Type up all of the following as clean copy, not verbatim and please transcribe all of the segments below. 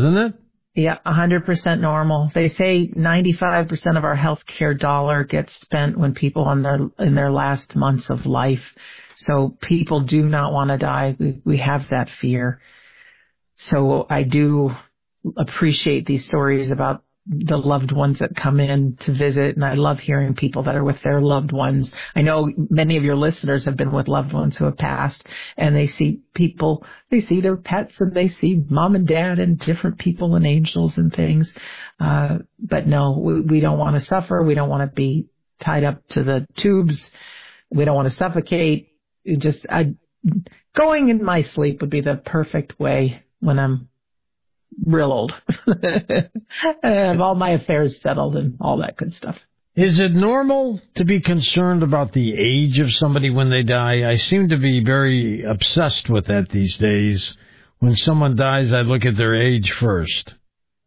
isn't it? Yeah, 100% normal. They say 95% of our healthcare dollar gets spent when people in their last months of life. So people do not want to die. We have that fear. So I do appreciate these stories about the loved ones that come in to visit, and I love hearing people that are with their loved ones. I know many of your listeners have been with loved ones who have passed, and they see their pets, and they see mom and dad and different people and angels and things. But no, we don't want to suffer. We don't want to be tied up to the tubes. We don't want to suffocate. Going in my sleep would be the perfect way when I'm real old. I have all my affairs settled and all that good stuff. Is it normal to be concerned about the age of somebody when they die? I seem to be very obsessed with that these days. When someone dies, I look at their age first.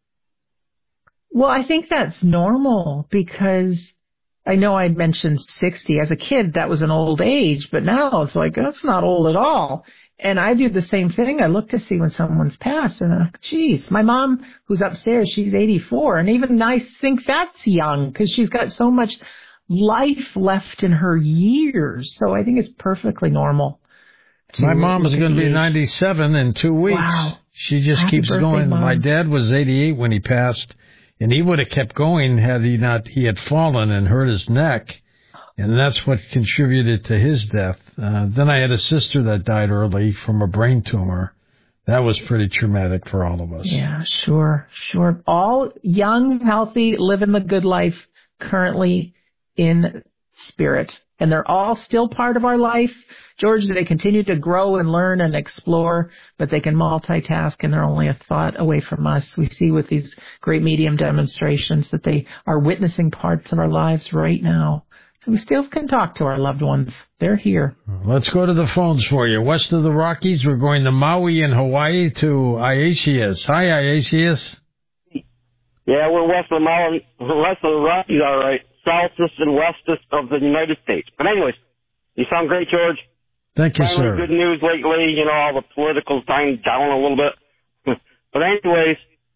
Well, I think that's normal because I know I mentioned 60. As a kid, that was an old age, but now it's like, that's not old at all. And I do the same thing. I look to see when someone's passed, and geez, my mom, who's upstairs, she's 84, and even I think that's young because she's got so much life left in her years. So I think it's perfectly normal. My mom is going to be 97 in 2 weeks. Wow. She just Happy keeps birthday, going. Mom. My dad was 88 when he passed, and he would have kept going had he had fallen and hurt his neck. And that's what contributed to his death. Then I had a sister that died early from a brain tumor. That was pretty traumatic for all of us. Yeah, sure. All young, healthy, living the good life currently in spirit. And they're all still part of our life, George. They continue to grow and learn and explore, but they can multitask, and they're only a thought away from us. We see with these great medium demonstrations that they are witnessing parts of our lives right now. So we still can talk to our loved ones. They're here. Let's go to the phones for you. West of the Rockies, we're going to Maui in Hawaii to Aesius. Hi, Aesius. Yeah, we're west of Maui, west of the Rockies, all right. Southest and westest of the United States. But anyways, you sound great, George. Thank you, Finally, sir. good news lately. You know, all the political's dying down a little bit. But anyways,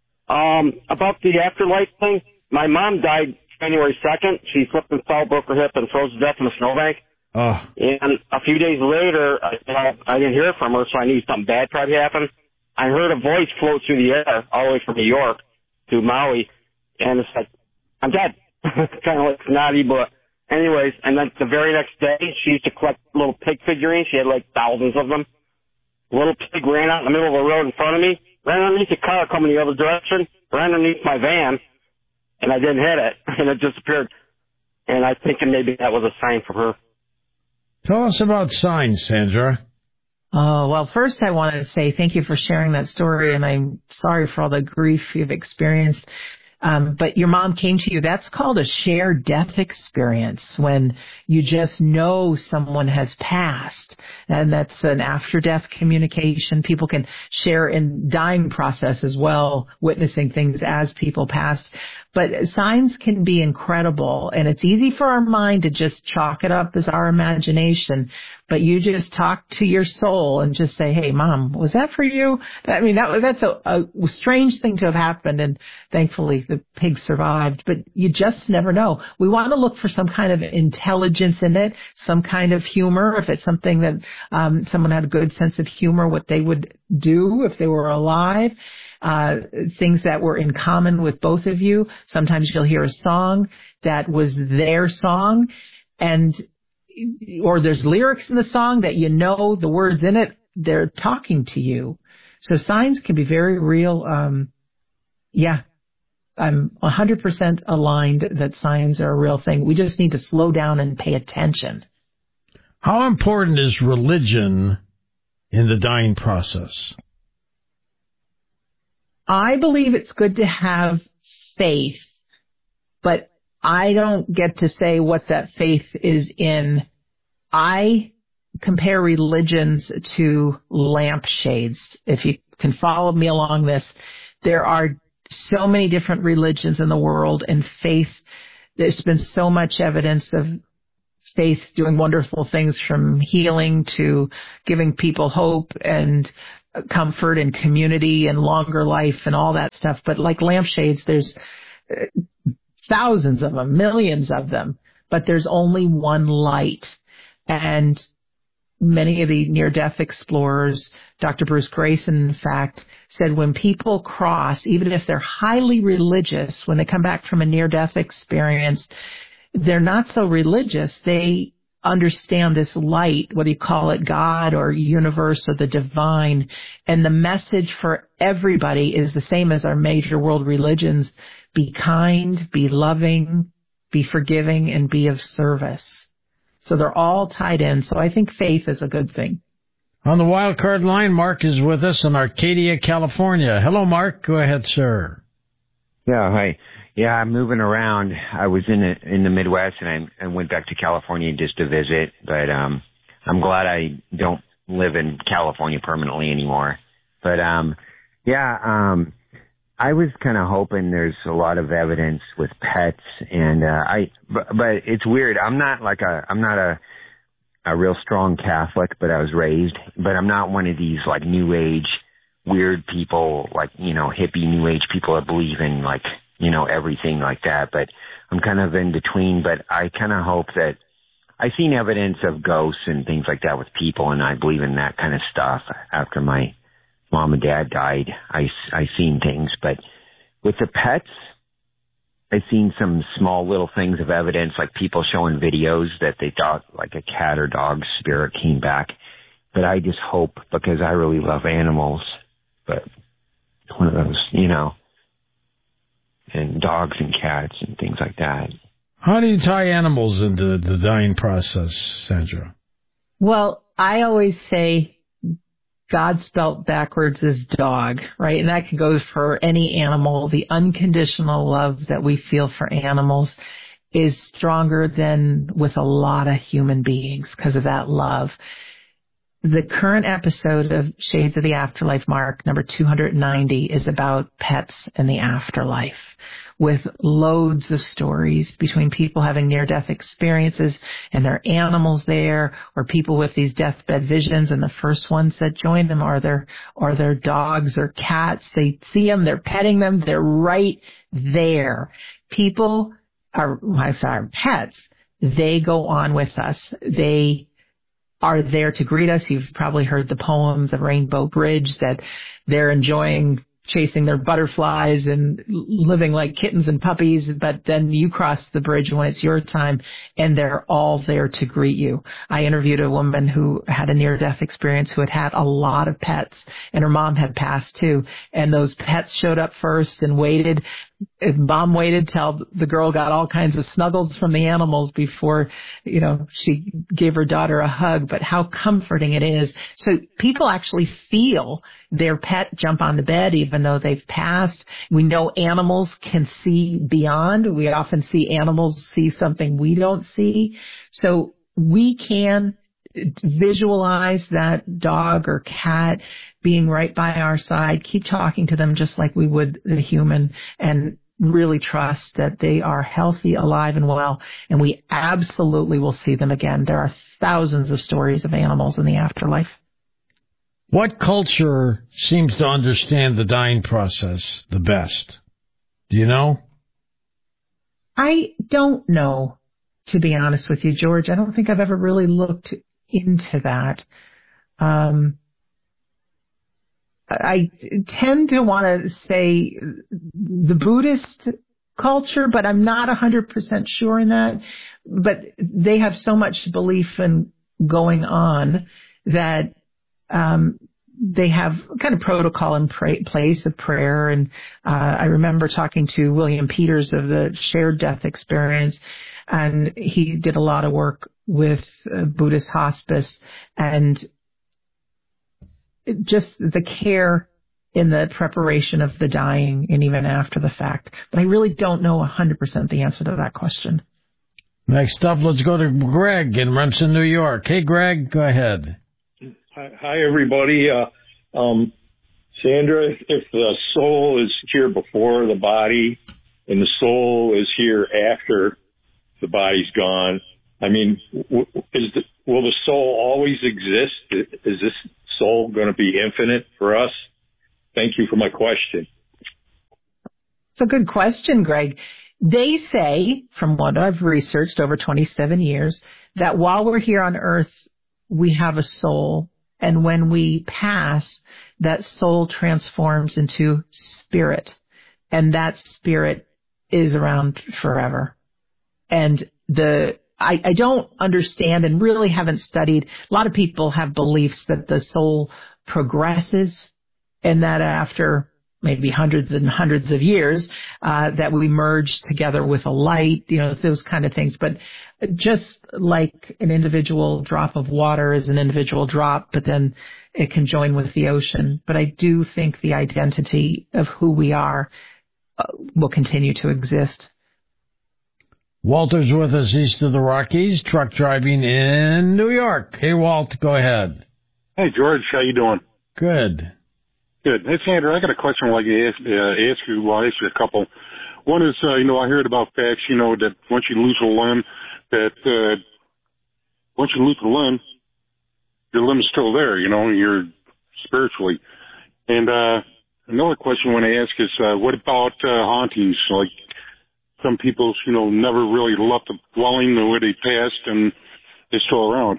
about the afterlife thing, my mom died January 2nd. She slipped and fell, broke her hip, and froze to death in a snowbank. Oh. And a few days later, I didn't hear from her, so I knew something bad probably happened. I heard a voice float through the air all the way from New York to Maui, and it's like, I'm dead. Kind of like snotty, but anyways. And then the very next day, she used to collect little pig figurines. She had like thousands of them. A little pig ran out in the middle of the road in front of me, ran underneath a car coming the other direction, ran underneath my van, and I didn't hit it, and it disappeared. And I'm thinking maybe that was a sign from her. Tell us about signs, Sandra. Oh, well, first I wanted to say thank you for sharing that story, and I'm sorry for all the grief you've experienced. But your mom came to you. That's called a shared death experience, when you just know someone has passed. And that's an after-death communication. People can share in dying process as well, witnessing things as people pass. But signs can be incredible, and it's easy for our mind to just chalk it up as our imagination. But you just talk to your soul and just say, hey, Mom, was that for you? I mean, that's a strange thing to have happened, and thankfully the pig survived. But you just never know. We want to look for some kind of intelligence in it, some kind of humor. If it's something that someone had a good sense of humor, what they would do if they were alive. Things that were in common with both of you. Sometimes you'll hear a song that was their song, or there's lyrics in the song that you know the words in it, they're talking to you. So signs can be very real. Yeah, I'm 100% aligned that signs are a real thing. We just need to slow down and pay attention. How important is religion in the dying process? I believe it's good to have faith, but I don't get to say what that faith is in. I compare religions to lampshades. If you can follow me along this, there are so many different religions in the world, and faith, there's been so much evidence of faith doing wonderful things, from healing to giving people hope and comfort and community and longer life and all that stuff. But like lampshades, there's thousands of them, millions of them, but there's only one light. And many of the near-death explorers, Dr. Bruce Grayson, in fact, said when people cross, even if they're highly religious, when they come back from a near-death experience, they're not so religious. They understand this light, whether you call it God or universe or the divine. And the message for everybody is the same as our major world religions. Be kind, be loving, be forgiving, and be of service. So they're all tied in. So I think faith is a good thing. On the wild card line, Mark is with us in Arcadia, California. Hello, Mark. Go ahead, sir. Yeah, hi. Yeah, I'm moving around. I was in the Midwest, and I went back to California just to visit. But I'm glad I don't live in California permanently anymore. But I was kind of hoping there's a lot of evidence with pets, and but it's weird. I'm not a real strong Catholic, but I was raised. But I'm not one of these like New Age weird people, like, you know, hippie New Age people that believe in like, you know, everything like that. But I'm kind of in between. But I kind of hope that I've seen evidence of ghosts and things like that with people, and I believe in that kind of stuff. After my mom and dad died, I seen things. But with the pets, I've seen some small little things of evidence, like people showing videos that they thought like a cat or dog spirit came back. But I just hope, because I really love animals, but it's one of those, you know, and dogs and cats and things like that. How do you tie animals into the dying process, Sandra? Well, I always say God spelt backwards is dog, right? And that can go for any animal. The unconditional love that we feel for animals is stronger than with a lot of human beings because of that love. The current episode of Shades of the Afterlife, Mark, number 290, is about pets and the afterlife, with loads of stories between people having near-death experiences and their animals there, or people with these deathbed visions, and the first ones that join them are their dogs or cats. They see them, they're petting them, they're right there. People are, pets, they go on with us. They are there to greet us. You've probably heard the poem, The Rainbow Bridge, that they're enjoying chasing their butterflies and living like kittens and puppies, but then you cross the bridge when it's your time, and they're all there to greet you. I interviewed a woman who had a near-death experience who had a lot of pets, and her mom had passed too, and those pets showed up first and waited. Mom waited till the girl got all kinds of snuggles from the animals before, you know, she gave her daughter a hug. But how comforting it is. So people actually feel their pet jump on the bed even though they've passed. We know animals can see beyond. We often see animals see something we don't see. So we can visualize that dog or cat being right by our side, keep talking to them just like we would the human, and really trust that they are healthy, alive, and well, and we absolutely will see them again. There are thousands of stories of animals in the afterlife. What culture seems to understand the dying process the best? Do you know? I don't know, to be honest with you, George. I don't think I've ever really looked into that. I tend to want to say the Buddhist culture, but I'm not 100% sure in that. But they have so much belief in going on that they have kind of protocol in place of prayer. And I remember talking to William Peters of the Shared Death Experience, and he did a lot of work with Buddhist hospice and just the care in the preparation of the dying and even after the fact. But I really don't know 100% the answer to that question. Next up, let's go to Greg in Remsen, New York. Hey, Greg, go ahead. Hi, everybody. Sandra, if the soul is here before the body and the soul is here after the body's gone, I mean, will the soul always exist? Is this soul going to be infinite for us? Thank you for my question. It's a good question, Greg. They say, from what I've researched over 27 years, that while we're here on earth, we have a soul. And when we pass, that soul transforms into spirit. And that spirit is around forever. And I don't understand and really haven't studied. A lot of people have beliefs that the soul progresses and that after maybe hundreds and hundreds of years, that we merge together with a light, those kind of things. But just like an individual drop of water is an individual drop, but then it can join with the ocean. But I do think the identity of who we are will continue to exist. Walter's with us east of the Rockies, truck driving in New York. Hey, Walt, go ahead. Hey, George, how you doing? Good. Good. Hey, Sandra, I got a question I'd like to ask you. Well, I'll ask you a couple. One is, I heard about facts, that once you lose a limb, your limb is still there, you're spiritually. And another question I want to ask is, what about hauntings? Like some people, never really left the dwelling where they passed and they're still around.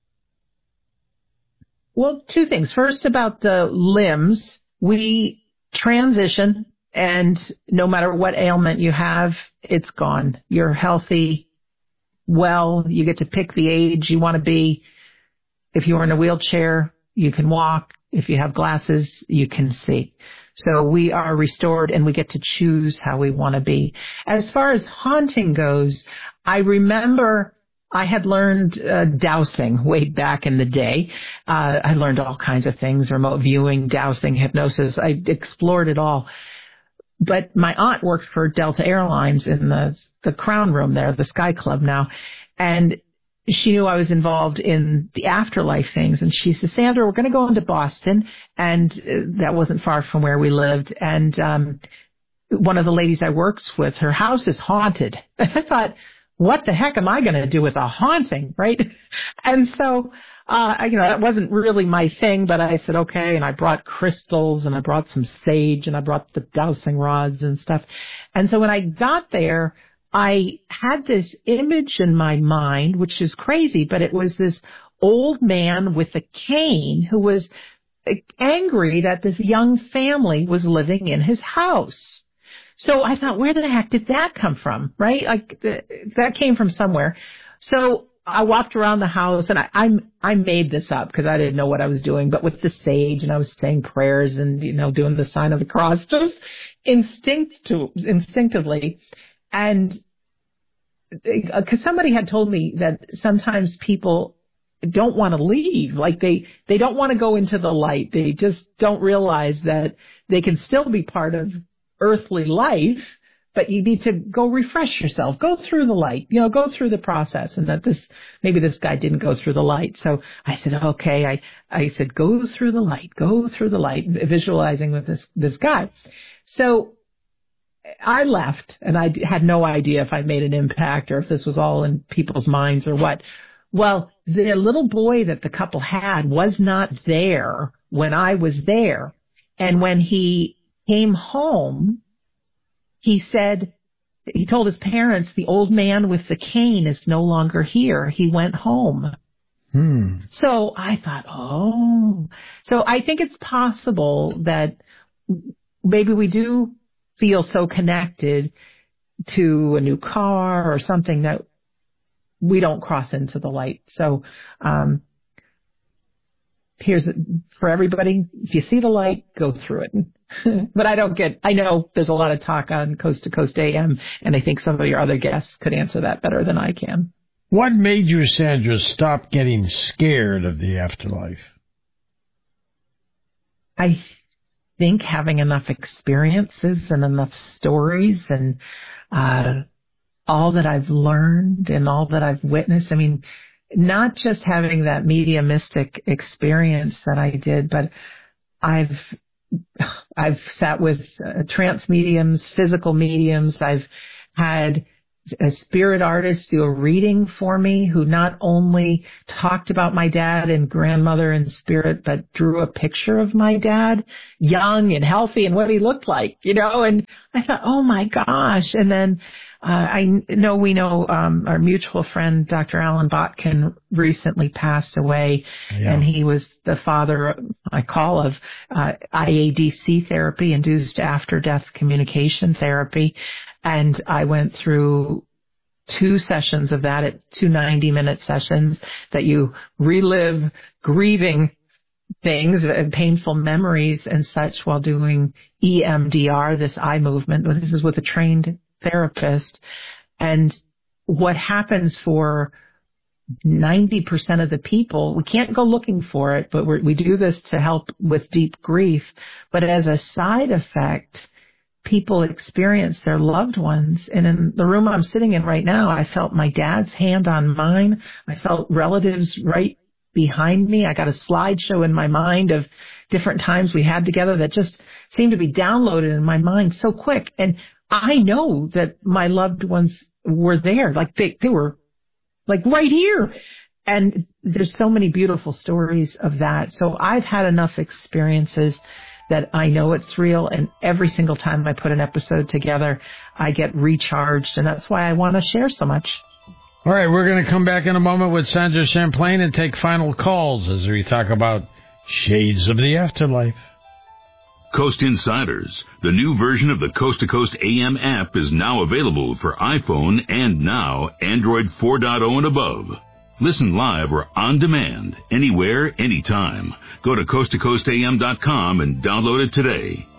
Well, two things. First, about the limbs, we transition, and no matter what ailment you have, it's gone. You're healthy, well, you get to pick the age you want to be. If you're in a wheelchair, you can walk. If you have glasses, you can see. So we are restored, and we get to choose how we want to be. As far as haunting goes, I remember I had learned dowsing way back in the day. I learned all kinds of things, remote viewing, dowsing, hypnosis. I explored it all. But my aunt worked for Delta Airlines in the Crown Room there, the Sky Club now. And she knew I was involved in the afterlife things. And she said, Sandra, we're going to go into Boston. And that wasn't far from where we lived. And one of the ladies I worked with, her house is haunted. I thought, what the heck am I going to do with a haunting, right? And so, that wasn't really my thing, but I said, okay, and I brought crystals, and I brought some sage, and I brought the dowsing rods and stuff. And so when I got there, I had this image in my mind, which is crazy, but it was this old man with a cane who was angry that this young family was living in his house. So I thought, where the heck did that come from, right? Like that came from somewhere. So I walked around the house, and I made this up because I didn't know what I was doing, but with the sage, and I was saying prayers and, doing the sign of the cross, just instinctively. And because somebody had told me that sometimes people don't want to leave, like they don't want to go into the light. They just don't realize that they can still be part of earthly life, but you need to go refresh yourself, go through the light, go through the process. And that maybe this guy didn't go through the light. So I said, okay, I said, go through the light, visualizing with this guy. So I left, and I had no idea if I made an impact or if this was all in people's minds or what. Well, the little boy that the couple had was not there when I was there. And when he came home, he told his parents, the old man with the cane is no longer here. He went home. So I thought, so I think it's possible that maybe we do feel so connected to a new car or something that we don't cross into the light. So here's for everybody, if you see the light, go through it. But I know there's a lot of talk on Coast to Coast AM, and I think some of your other guests could answer that better than I can. What made you, Sandra, stop getting scared of the afterlife? I think having enough experiences and enough stories and all that I've learned and all that I've witnessed. I mean, not just having that mediumistic experience that I did, but I've sat with trance mediums, physical mediums. I've had a spirit artist do a reading for me who not only talked about my dad and grandmother in spirit, but drew a picture of my dad, young and healthy and what he looked like, and I thought, oh my gosh. And then we know our mutual friend, Dr. Alan Botkin, recently passed away, and he was the father, I call, of IADC therapy, induced after-death communication therapy. And I went through 2 sessions of that, at 2 90-minute sessions that you relive grieving things, painful memories and such, while doing EMDR, this eye movement. This is with a trained therapist. And what happens for 90% of the people, we can't go looking for it, but we do this to help with deep grief. But as a side effect, people experience their loved ones. And in the room I'm sitting in right now, I felt my dad's hand on mine. I felt relatives right behind me. I got a slideshow in my mind of different times we had together that just seemed to be downloaded in my mind so quick. And I know that my loved ones were there, like they were like right here. And there's so many beautiful stories of that. So I've had enough experiences that I know it's real. And every single time I put an episode together, I get recharged. And that's why I want to share so much. All right, we're going to come back in a moment with Sandra Champlain and take final calls as we talk about Shades of the Afterlife. Coast Insiders, the new version of the Coast to Coast AM app, is now available for iPhone and now Android 4.0 and above. Listen live or on demand, anywhere, anytime. Go to coasttocoastam.com and download it today.